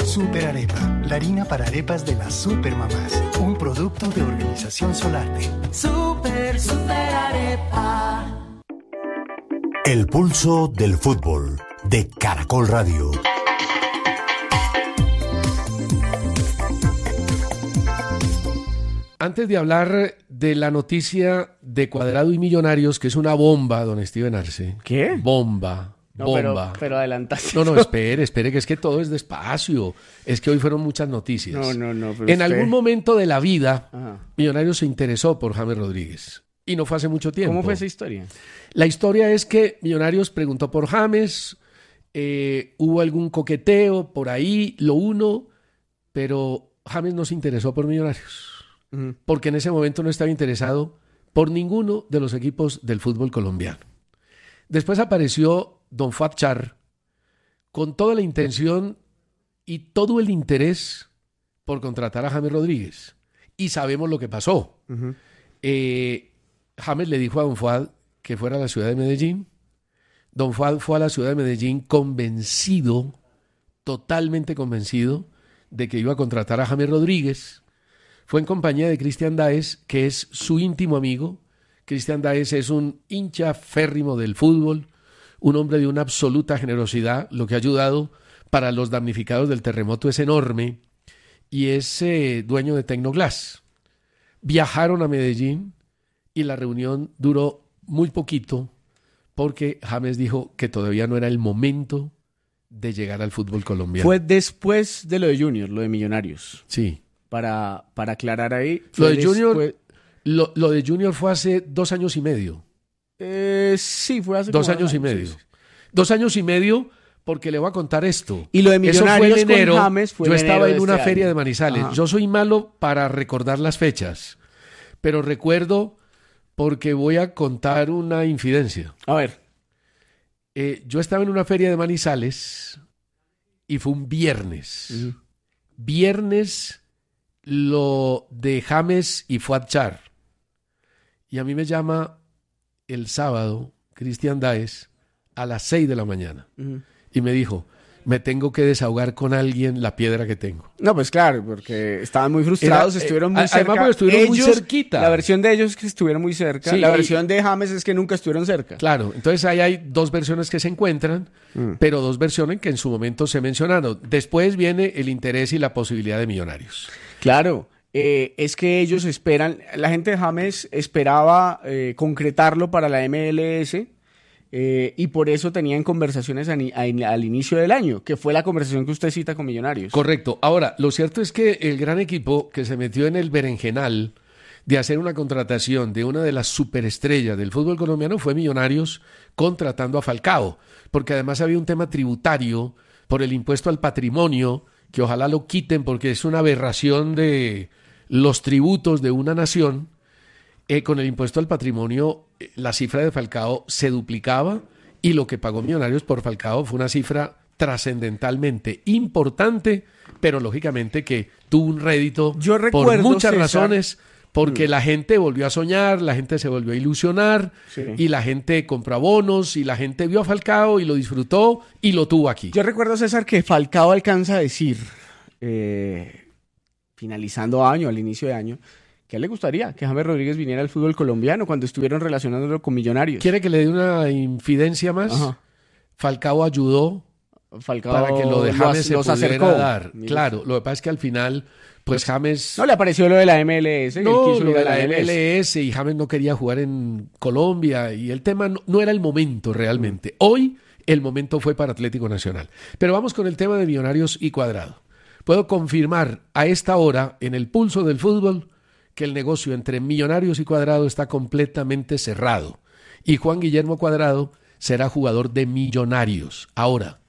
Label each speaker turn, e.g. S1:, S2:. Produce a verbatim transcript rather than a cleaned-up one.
S1: Super Arepa, la harina para arepas de las supermamás. Un producto de Organización Solarte.
S2: Super, super arepa.
S3: El pulso del fútbol de Caracol Radio.
S4: Antes de hablar de la noticia de Cuadrado y Millonarios, que es una bomba, don Steven Arce.
S5: ¿Qué?
S4: Bomba.
S5: No,
S4: bomba.
S5: Pero, pero adelantaste.
S4: No, no, espere, espere, que es que todo es despacio. Es que hoy fueron muchas noticias.
S5: No, no, no. Pero
S4: en
S5: usted...
S4: algún momento de la vida,
S5: Ajá.
S4: Millonarios se interesó por James Rodríguez. Y no fue hace mucho tiempo.
S5: ¿Cómo fue esa historia?
S4: La historia es que Millonarios preguntó por James, eh, hubo algún coqueteo por ahí, lo uno, pero James no se interesó por Millonarios. Uh-huh. Porque en ese momento no estaba interesado por ninguno de los equipos del fútbol colombiano. Después apareció Don Fuad Char con toda la intención y todo el interés por contratar a James Rodríguez. Y sabemos lo que pasó. Uh-huh. Eh, James le dijo a Don Fuad que fuera a la ciudad de Medellín. Don Fuad fue a la ciudad de Medellín convencido, totalmente convencido, de que iba a contratar a James Rodríguez. Fue en compañía de Cristian Dáez, que es su íntimo amigo. Cristian Dáez es un hincha férrimo del fútbol, un hombre de una absoluta generosidad. Lo que ha ayudado para los damnificados del terremoto es enorme, y es eh, dueño de Tecnoglass. Viajaron a Medellín y la reunión duró muy poquito porque James dijo que todavía no era el momento de llegar al fútbol colombiano.
S5: Fue después de lo de Junior, lo de Millonarios.
S4: Sí.
S5: Para, para aclarar ahí.
S4: Lo de, Junior, fue... lo, lo de Junior fue hace dos años y medio.
S5: Eh, sí, fue hace
S4: dos años y medio. Sí, sí. Dos años y medio, porque le voy a contar esto.
S5: Y lo de Millonarios
S4: Eso fue en enero.
S5: Con James fue
S4: yo
S5: en
S4: estaba
S5: enero
S4: en una
S5: este
S4: feria
S5: año.
S4: de Manizales. Ajá. Yo soy malo para recordar las fechas, pero recuerdo porque voy a contar una infidencia.
S5: A ver.
S4: Eh, yo estaba en una feria de Manizales y fue un viernes. Uh-huh. Viernes lo de James y Fuad Char. Y a mí me llama el sábado Cristian Dáez a las seis de la mañana. Uh-huh. Y me dijo, me tengo que desahogar con alguien la piedra que tengo.
S5: No, pues claro, porque estaban muy frustrados, Era, estuvieron muy
S4: eh,
S5: cerca.
S4: Además, porque estuvieron
S5: ellos,
S4: muy cerquita.
S5: La versión de ellos es que estuvieron muy cerca.
S4: Sí,
S5: la
S4: y,
S5: versión de James es que nunca estuvieron cerca.
S4: Claro, entonces ahí hay dos versiones que se encuentran, mm. pero dos versiones que en su momento se mencionaron. Después viene el interés y la posibilidad de Millonarios.
S5: Claro. Eh, es que ellos esperan, la gente de James esperaba eh, concretarlo para la M L S eh, y por eso tenían conversaciones a, a, al inicio del año, que fue la conversación que usted cita con Millonarios.
S4: Correcto. Ahora, lo cierto es que el gran equipo que se metió en el berenjenal de hacer una contratación de una de las superestrellas del fútbol colombiano fue Millonarios contratando a Falcao, porque además había un tema tributario por el impuesto al patrimonio, que ojalá lo quiten porque es una aberración de los tributos de una nación. Eh, con el impuesto al patrimonio, eh, la cifra de Falcao se duplicaba y lo que pagó Millonarios por Falcao fue una cifra trascendentalmente importante, pero lógicamente que tuvo un rédito
S5: Yo recuerdo,
S4: por muchas
S5: César,
S4: razones, porque
S5: mm.
S4: la gente volvió a soñar, la gente se volvió a ilusionar, sí. y la gente compró abonos y la gente vio a Falcao y lo disfrutó y lo tuvo aquí.
S5: Yo recuerdo, César, que Falcao alcanza a decir, eh, finalizando año, al inicio de año, que a él le gustaría que James Rodríguez viniera al fútbol colombiano cuando estuvieron relacionándolo con Millonarios.
S4: ¿Quiere que le dé una infidencia más? Ajá. Falcao ayudó
S5: Falcao
S4: para que lo de James se
S5: los
S4: pudiera
S5: acercó.
S4: dar. Mira. Claro, lo que pasa es que al final, pues James...
S5: No le apareció lo de la M L S.
S4: No,
S5: él quiso
S4: lo
S5: ir
S4: de
S5: a
S4: la M L S y James no quería jugar en Colombia y el tema no, no era el momento realmente. Mm. Hoy el momento fue para Atlético Nacional. Pero vamos con el tema de Millonarios y Cuadrado. Puedo confirmar a esta hora en el pulso del fútbol que el negocio entre Millonarios y Cuadrado está completamente cerrado y Juan Guillermo Cuadrado será jugador de Millonarios. Ahora,